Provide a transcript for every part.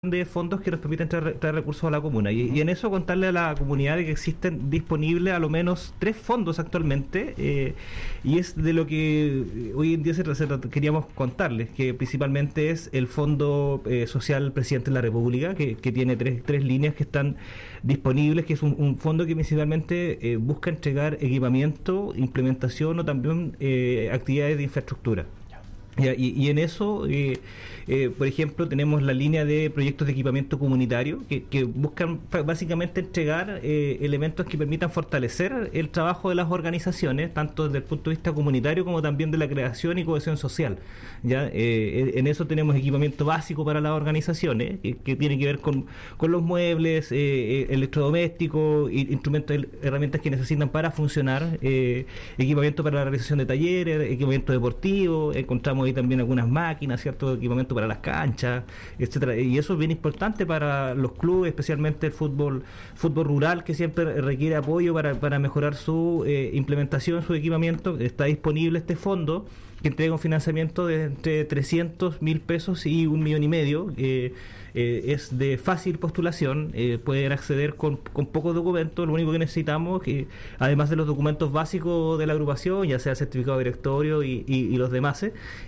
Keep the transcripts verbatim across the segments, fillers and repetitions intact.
de fondos que nos permiten traer, traer recursos a la comuna y, y en eso contarle a la comunidad de que existen disponibles a lo menos tres fondos actualmente eh, y es de lo que hoy en día se, se queríamos contarles, que principalmente es el Fondo eh, Social Presidente de la República, que, que tiene tres, tres líneas que están disponibles, que es un, un fondo que principalmente eh, busca entregar equipamiento, implementación o también eh, actividades de infraestructura. Y, y en eso, eh, eh, por ejemplo, tenemos la línea de proyectos de equipamiento comunitario que, que buscan básicamente entregar eh, elementos que permitan fortalecer el trabajo de las organizaciones, tanto desde el punto de vista comunitario como también de la creación y cohesión social. Ya eh, en eso tenemos equipamiento básico para las organizaciones, que, que tiene que ver con, con los muebles, eh, electrodomésticos, instrumentos, herramientas que necesitan para funcionar, eh, equipamiento para la realización de talleres, equipamiento deportivo, encontramos ahí también algunas máquinas, cierto equipamiento para las canchas, etcétera, y eso es bien importante para los clubes, especialmente el fútbol fútbol rural, que siempre requiere apoyo para, para mejorar su eh, implementación, su equipamiento. Está disponible este fondo que entrega un financiamiento de entre trescientos mil pesos y un millón y medio. Eh, eh, es de fácil postulación, eh, pueden acceder con, con pocos documentos. Lo único que necesitamos, que además de los documentos básicos de la agrupación, ya sea certificado de directorio y, y, y los demás,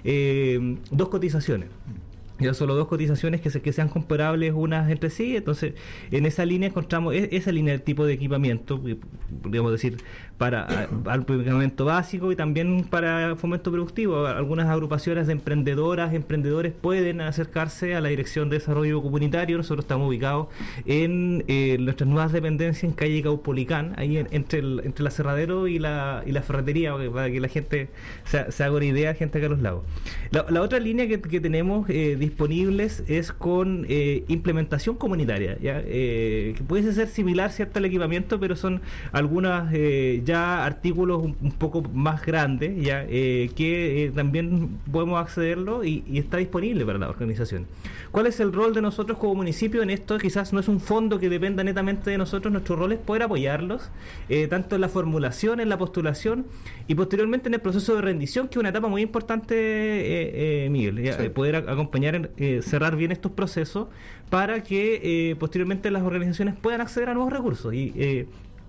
eh, dos cotizaciones. Ya solo dos cotizaciones que, se, que sean comparables unas entre sí. Entonces en esa línea encontramos es, esa línea del tipo de equipamiento, podríamos decir, para al equipamiento básico y también para fomento productivo. Algunas agrupaciones de emprendedoras, emprendedores pueden acercarse a la Dirección de Desarrollo Comunitario. Nosotros estamos ubicados en eh, nuestras nuevas dependencias en calle Caupolicán, ahí en, entre el, entre el aserradero y la, y la ferretería, para que la gente se, se haga una idea, gente acá a los lados. La, la otra línea que, que tenemos eh, disponibles es con eh, implementación comunitaria, ¿ya? Eh, que puede ser similar, ¿cierto?, al equipamiento, pero son algunas eh, ya artículos un, un poco más grandes, ya eh, que eh, también podemos accederlo y, y está disponible para la organización. ¿Cuál es el rol de nosotros como municipio en esto? Quizás no es un fondo que dependa netamente de nosotros. Nuestro rol es poder apoyarlos, eh, tanto en la formulación, en la postulación y posteriormente en el proceso de rendición, que es una etapa muy importante, eh, eh, Miguel, ya, sí. poder a, acompañar Eh, cerrar bien estos procesos para que eh, posteriormente las organizaciones puedan acceder a nuevos recursos y eh,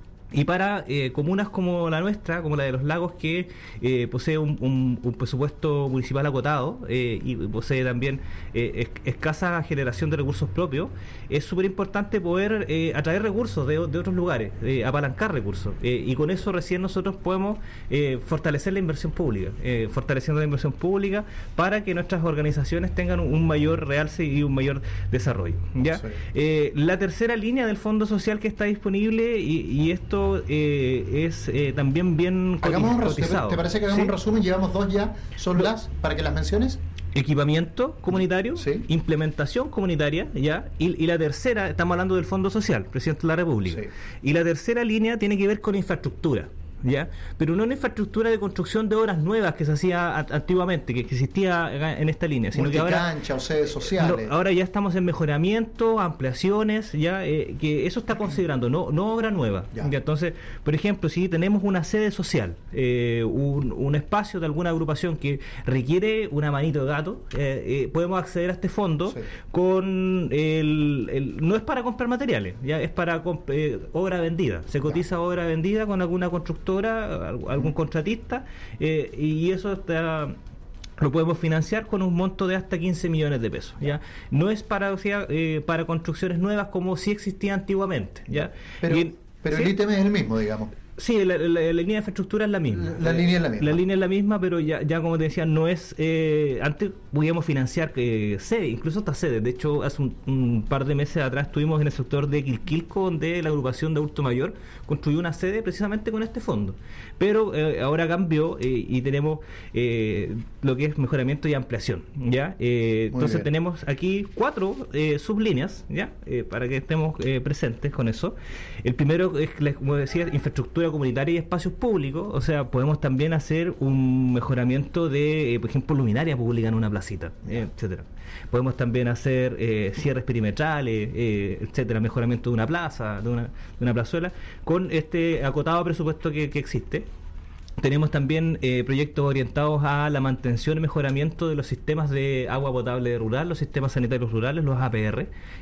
y para eh, comunas como la nuestra, como la de Los Lagos, que eh, posee un, un, un presupuesto municipal acotado eh, y posee también eh, es, escasa generación de recursos propios, es súper importante poder eh, atraer recursos de, de otros lugares, eh, apalancar recursos, eh, y con eso recién nosotros podemos eh, fortalecer la inversión pública, eh, fortaleciendo la inversión pública para que nuestras organizaciones tengan un, un mayor realce y un mayor desarrollo, ¿ya? Sí. Eh, la tercera línea del Fondo Social que está disponible, y, y esto Eh, es eh, también bien hagamos cotizado. ¿Te parece que hagamos ¿Sí? un resumen? Llevamos dos ya, son las, para que las menciones. Equipamiento comunitario, ¿Sí? implementación comunitaria, ya, y, y la tercera, estamos hablando del Fondo Social, Presidente de la República, sí. y la tercera línea tiene que ver con infraestructura. ¿Ya? Pero no una infraestructura de construcción de obras nuevas que se hacía a, antiguamente, que, que existía en esta línea, sino que ahora cancha o sedes sociales. No, ahora ya estamos en mejoramiento, ampliaciones, ya eh, que eso está considerando, no no obra nueva. Ya. Ya, entonces, por ejemplo, si tenemos una sede social, eh, un, un espacio de alguna agrupación que requiere una manito de gato, eh, eh, podemos acceder a este fondo sí. con el, el no es para comprar materiales, ya es para eh, obra vendida. Se cotiza ya. obra vendida con alguna constructora, algún contratista, eh, y eso está, lo podemos financiar con un monto de hasta quince millones de pesos, ¿ya? No es para, o sea, eh, para construcciones nuevas como sí existía antiguamente, ¿ya? Pero, y, pero ¿sí? el ítem es el mismo, digamos. Sí, la, la, la línea de infraestructura es la misma. La, la línea es la misma. La línea es la misma, pero ya, ya como te decía, no es... Eh, antes podíamos financiar eh, sede, incluso hasta sede. De hecho, hace un, un par de meses atrás estuvimos en el sector de Quilquilco, donde la agrupación de adulto mayor construyó una sede precisamente con este fondo. Pero eh, ahora cambió eh, y tenemos eh, lo que es mejoramiento y ampliación, ¿ya? Eh, entonces bien. Tenemos aquí cuatro eh, sublíneas, ¿ya? Eh, para que estemos eh, presentes con eso. El primero es, como decía, infraestructura comunitaria y espacios públicos. O sea, podemos también hacer un mejoramiento de, eh, por ejemplo, luminaria pública en una placita, eh, etcétera. Podemos también hacer eh, cierres perimetrales, eh, etcétera, mejoramiento de una plaza, de una, de una plazuela, con este acotado presupuesto que, que existe. Tenemos también eh, proyectos orientados a la mantención y mejoramiento de los sistemas de agua potable rural, los sistemas sanitarios rurales, los A P R.